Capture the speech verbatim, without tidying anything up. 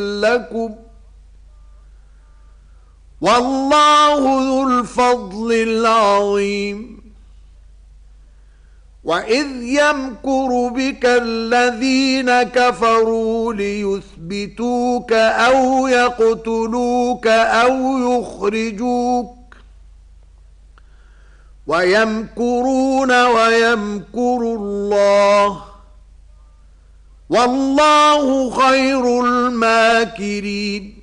لكم والله ذو الفضل العظيم. وإذ يمكر بك الذين كفروا ليثبتوك أو يقتلوك أو يخرجوك ويمكرون ويمكر الله والله خير الماكرين.